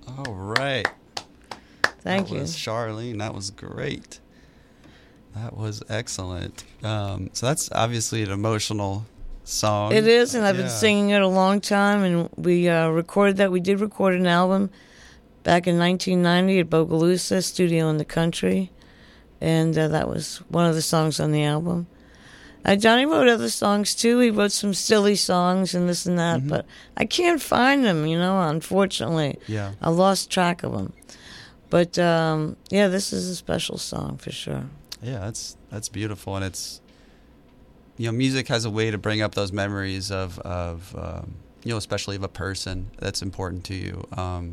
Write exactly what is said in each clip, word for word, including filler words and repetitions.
All right. Thank that you. was Charlene. That was great. That was excellent. Um, so that's obviously an emotional song. It is, and I've Yeah. been singing it a long time, and we uh, recorded that. We did record an album back in nineteen ninety at Bogalusa Studio in the Country, and uh, that was one of the songs on the album. Uh, Johnny wrote other songs, too. He wrote some silly songs and this and that, Mhm. but I can't find them, you know, unfortunately. Yeah. I lost track of them. But, um, yeah, this is a special song for sure. Yeah, that's that's beautiful, and it's, you know, music has a way to bring up those memories of of um, you know, especially of a person that's important to you. Um,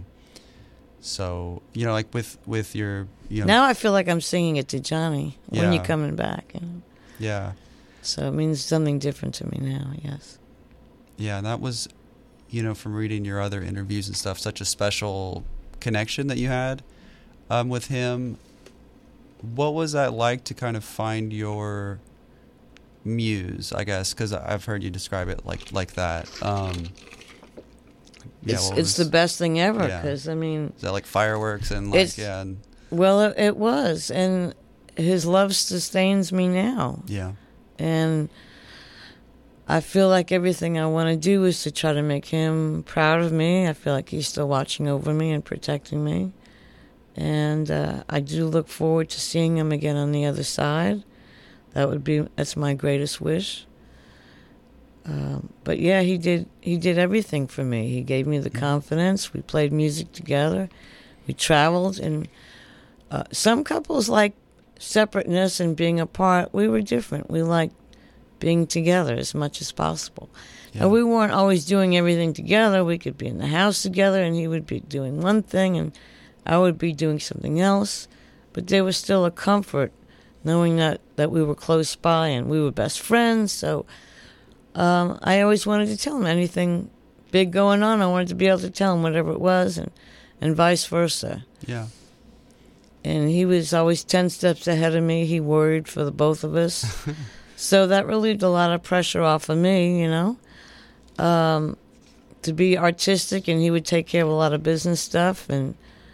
so you know, like with with your you know Now I feel like I'm singing it to Johnny when Yeah. you're coming back. You know? yeah So it means something different to me now, yes. yeah, and that was, you know, from reading your other interviews and stuff, such a special connection that you had um, with him. What was that like to kind of find your muse, I guess, because I've heard you describe it like like that. Um, yeah, it's what it's was- the best thing ever, Yeah. because, I mean, Is that like fireworks and like It's- yeah and well, it, it was, and his love sustains me now. yeah And I feel like everything I want to do is to try to make him proud of me. I feel like he's still watching over me and protecting me. And uh, I do look forward to seeing him again on the other side. That would be, that's my greatest wish. Um, but yeah, he did, he did everything for me. He gave me the confidence. We played music together. We traveled. And uh, some couples like separateness and being apart. We were different. We liked being together as much as possible. Yeah. And we weren't always doing everything together. We could be in the house together, and he would be doing one thing, and I would be doing something else. But there was still a comfort knowing that, that we were close by and we were best friends. So um, I always wanted to tell him anything big going on. I wanted to be able to tell him whatever it was, and, and vice versa. yeah And he was always ten steps ahead of me. He worried for the both of us. So that relieved a lot of pressure off of me, you know, um, to be artistic, and he would take care of a lot of business stuff. And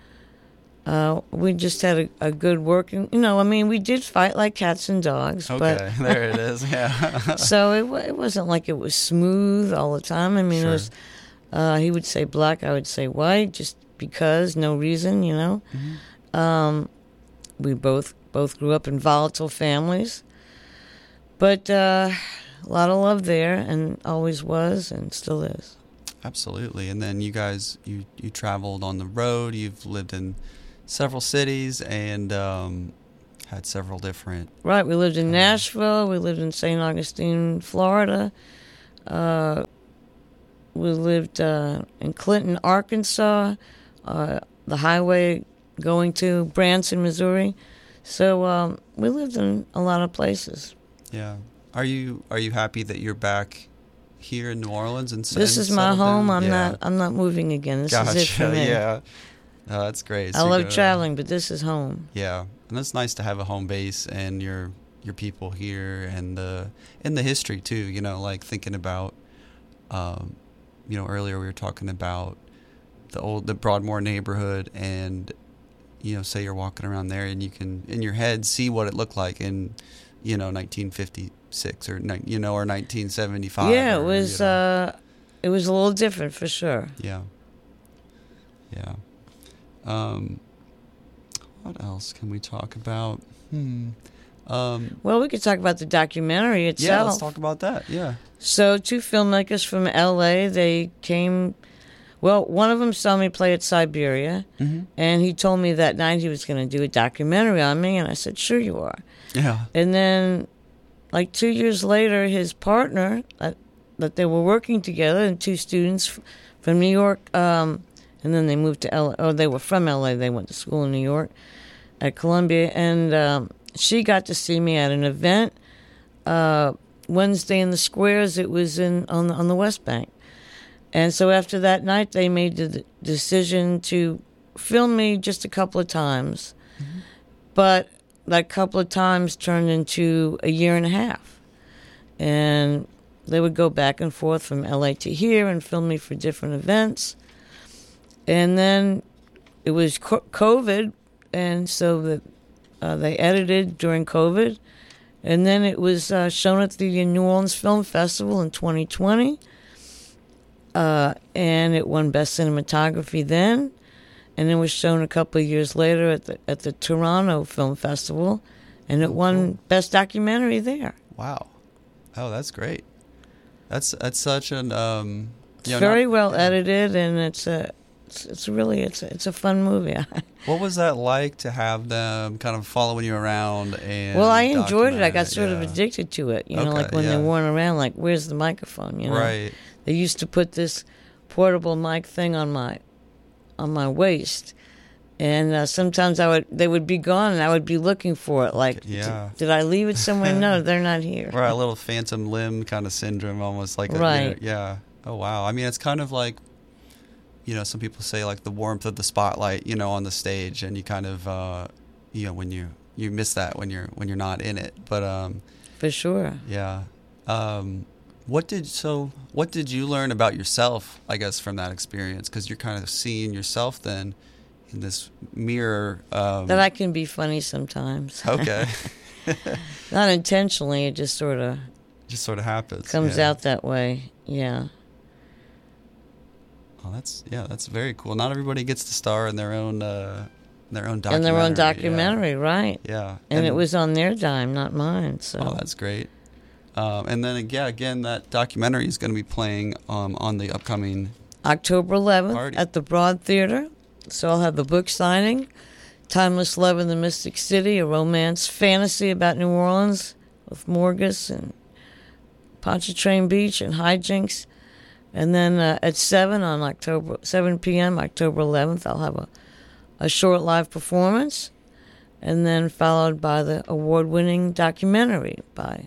uh, we just had a, a good working, you know, I mean, we did fight like cats and dogs. okay there it is yeah But, so it, wa- it wasn't like it was smooth all the time. I mean, Sure. it was, uh, he would say black, I would say white, just because, no reason, you know. Mhm. Um, we both both grew up in volatile families, but uh, a lot of love there, and always was, and still is. Absolutely. And then you guys you you traveled on the road. You've lived in several cities and um, had several different Right, we lived in Um, Nashville, we lived in Saint Augustine, Florida, uh, we lived uh, in Clinton, Arkansas, uh, the highway going to Branson, Missouri. So um, we lived in a lot of places. yeah. Are you are you happy that you're back here in New Orleans and s- This and is my settled home. down? I'm Yeah. not. I'm not moving again. This Gotcha. is it for me. Yeah. No, that's great. I So you're love gonna- traveling, but this is home. Yeah, and it's nice to have a home base and your your people here and the and the history too. You know, like thinking about, um, you know, earlier we were talking about the old the Broadmoor neighborhood, and you know, say you're walking around there and you can in your head see what it looked like in, you know, nineteen fifty-six or ni- you know or nineteen seventy-five. Yeah, it or, was. you know. Uh, it was a little different for sure. Yeah. Yeah. Um, what else can we talk about? Hmm. Um, Well, we could talk about the documentary itself. yeah, let's talk about that. Yeah. So, two filmmakers from L A. They came. Well, one of them saw me play at Siberia, Mm-hmm. and he told me that night he was going to do a documentary on me, and I said, "Sure, you are." Yeah. And then, like two years later, his partner, that, that they were working together, and two students f- from New York, um, and then they moved to L A, or they were from L A, they went to school in New York at Columbia, and um, she got to see me at an event uh, Wednesday in the Squares. It was in on the, on the West Bank. And so after that night, they made the d- decision to film me just a couple of times. Mm-hmm. But that couple of times turned into a year and a half. And they would go back and forth from L A to here and film me for different events. And then it was co- COVID, and so the, uh, they edited during COVID, and then it was uh, shown at the New Orleans Film Festival in twenty twenty, uh, and it won Best Cinematography then, and it was shown a couple of years later at the at the Toronto Film Festival, and it Oh, won cool. Best Documentary there. Wow. Oh, that's great. That's that's such an um. It's you know, very not- well yeah. edited, and it's a it's, it's really it's a, it's a fun movie. What was that like to have them kind of following you around and? Well, I enjoyed it. I document got sort of yeah. addicted to it. You know, Okay, like when yeah. they weren't around, like, where's the microphone? You know, Right. they used to put this portable mic thing on my on my waist, and uh, sometimes I would they would be gone, and I would be looking for it. Like, Yeah. did, did I leave it somewhere? No, they're not here. Right, a little phantom limb kind of syndrome, almost like a, Right. yeah. Oh wow. I mean, it's kind of like, you know, some people say like the warmth of the spotlight, you know, on the stage, and you kind of, uh, you know, when you you miss that when you're when you're not in it. But um, For sure. yeah. Um, what did so? What did you learn about yourself? I guess from that experience, because you're kind of seeing yourself then in this mirror. Um, That I can be funny sometimes. okay. Not intentionally. It just sort of Just sort of happens. comes yeah. out that way. Yeah. Oh, that's yeah, that's very cool. Not everybody gets to star in their own uh, their own In documentary. their own yeah. documentary, right? Yeah, And, it was on their dime, not mine. So Oh, that's great. Um, and then yeah, again, that documentary is going to be playing um, on the upcoming. October eleventh Party. at the Broad Theater. So I'll have the book signing, Timeless Love in the Mystic City, a romance fantasy about New Orleans with Morgus and Pontchartrain Beach and hijinks. And then uh, at seven on October seven p.m. October eleventh, I'll have a, a short live performance, and then followed by the award-winning documentary by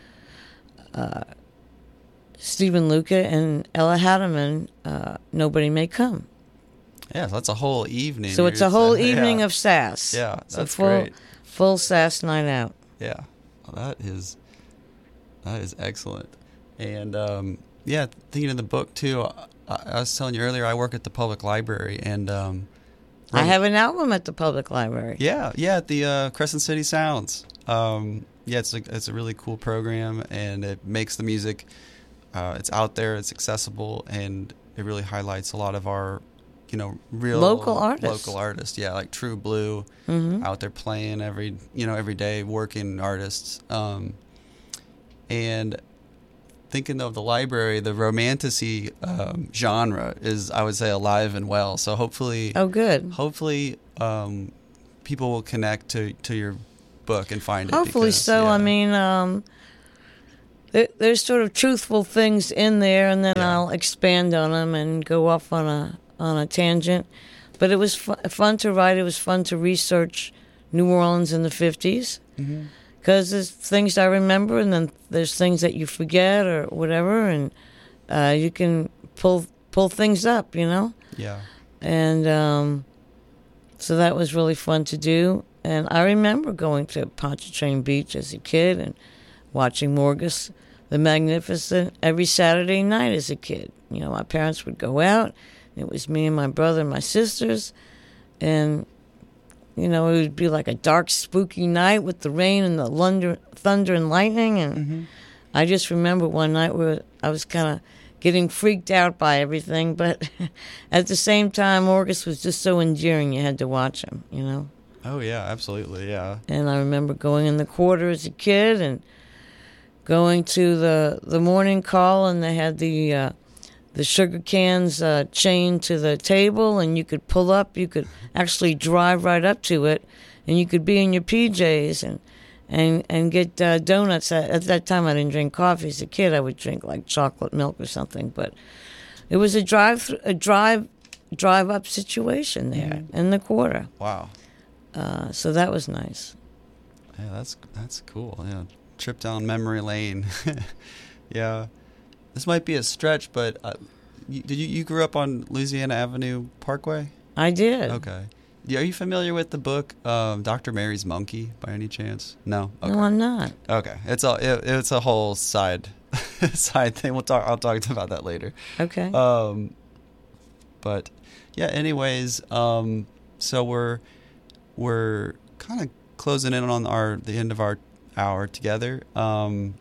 uh, Stephen Luca and Ella Hatterman, uh, Nobody May Come. Yeah, so that's a whole evening. So it's You're a whole saying- evening yeah. of sass. Yeah, It's a that's full, great. full sass night out. Yeah, well, that is that is excellent. And um, yeah, thinking of the book too. I, I was telling you earlier, I work at the public library, and um, I have an album at the public library. Yeah, yeah, at the uh, Crescent City Sounds. Um, yeah, it's a, it's a really cool program, and it makes the music. Uh, it's out there, it's accessible, and it really highlights a lot of our, you know, real Local artists. Local artists, yeah, like True Blue, Mhm. out there playing every, you know, every day, working artists. Um, and thinking of the library, the romantasy um, genre is, I would say, alive and well. So hopefully, Oh, good. hopefully, um, people will connect to, to your book and find it. Hopefully because, so. yeah. I mean, um, there, there's sort of truthful things in there, and then Yeah. I'll expand on them and go off on a on a tangent. But it was fu- fun to write. It was fun to research New Orleans in the fifties. Mhm. Because there's things I remember, and then there's things that you forget or whatever, and uh, you can pull pull things up, you know. Yeah. And um, so that was really fun to do. And I remember going to Pontchartrain Beach as a kid and watching Morgus the Magnificent every Saturday night as a kid. You know, my parents would go out, and it was me and my brother and my sisters, and you know, it would be like a dark, spooky night with the rain and the thunder, thunder and lightning. And Mm-hmm. I just remember one night where I was kind of getting freaked out by everything. But at the same time, Morgus was just so endearing. You had to watch him, you know. Oh yeah, absolutely, yeah. And I remember going in the quarter as a kid and going to the the morning call, and they had the uh, the sugar cans uh, chained to the table, and you could pull up. You could actually drive right up to it, and you could be in your P Js and and and get uh, donuts. At, at that time, I didn't drink coffee. As a kid, I would drink like chocolate milk or something. But it was a drive a drive drive up situation there Mhm. in the quarter. Wow. Uh, so that was nice. Yeah, that's that's cool. Yeah, trip down memory lane. Yeah, this might be a stretch, but uh, you, did you you grew up on Louisiana Avenue Parkway? I did. Okay. Yeah, are you familiar with the book um, Doctor Mary's Monkey by any chance? No. Okay. No, I'm not. Okay. It's a it, it's a whole side side thing. We'll talk. I'll talk about that later. Okay. Um, but yeah. Anyways, um, so we're we're kind of closing in on our the end of our hour together. Um,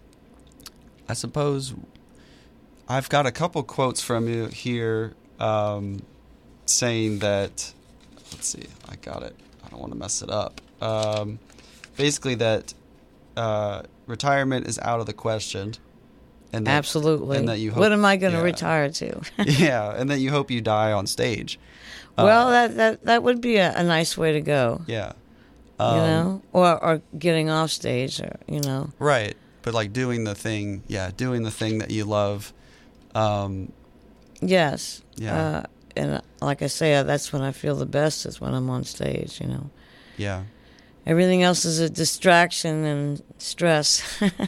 I suppose I've got a couple quotes from you here, um, saying that. Let's see, I got it. I don't want to mess it up. Um, basically, that uh, retirement is out of the question. And that, Absolutely. And that you hope, what am I going to yeah. retire to? Yeah, and that you hope you die on stage. Well, uh, that, that that would be a, a nice way to go. Yeah. Um, you know, or or getting off stage, or you know. Right, but like doing the thing, yeah, doing the thing that you love. Um, yes. Yeah. Uh, and like I say, that's when I feel the best, is when I'm on stage. You know. Yeah. Everything else is a distraction and stress.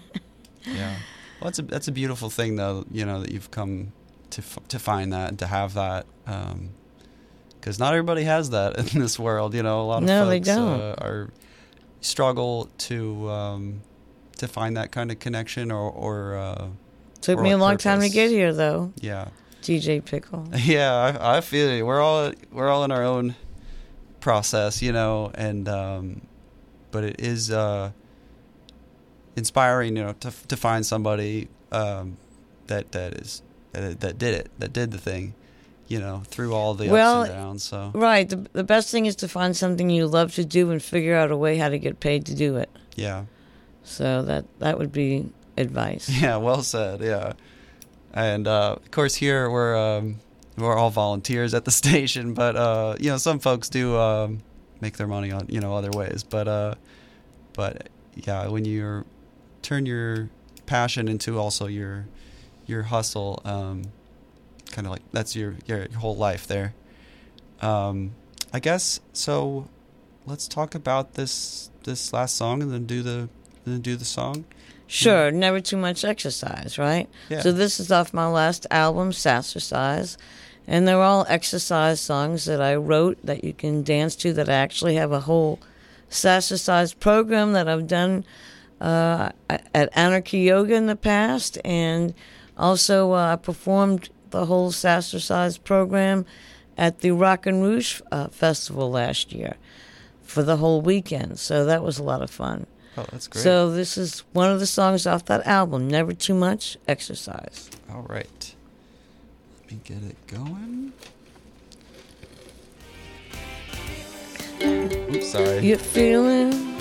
Yeah. Well, that's a that's a beautiful thing, though. You know, that you've come to f- to find that and to have that. Um, Because not everybody has that in this world, you know. A lot of no, folks they don't. Uh, are struggle to um, to find that kind of connection, or or uh, took or me a long purpose. time to get here, though. Yeah, D J Pickle. yeah, I, I feel you. We're all we're all in our own process, you know, and um, but it is uh, inspiring, you know, to to find somebody um, that that is that, that did it, that did the thing. You know, through all the well, ups and downs. So right, the the best thing is to find something you love to do and figure out a way how to get paid to do it. yeah, So that that would be advice. yeah, well said. Yeah, and uh, of course here we're um, we're all volunteers at the station, but uh, you know, some folks do um, make their money on, you know, other ways. But uh, but yeah, when you turn your passion into also your your hustle. Um, kind of like that's your, your your whole life there. Um, I guess so. Let's talk about this this last song and then do the then do the song. Sure, never too much exercise, right? Yeah. So this is off my last album, Sassrcise, and they're all exercise songs that I wrote that you can dance to. That I actually have a whole Sassrcise program that I've done uh, at Anarchy Yoga in the past, and also uh, I performed the whole Sassrcise program at the Rock and Rouge uh, Festival last year for the whole weekend. So that was a lot of fun. Oh, that's great. So this is one of the songs off that album, Never Too Much Exercise. All right. Let me get it going. Oops, sorry. You're feeling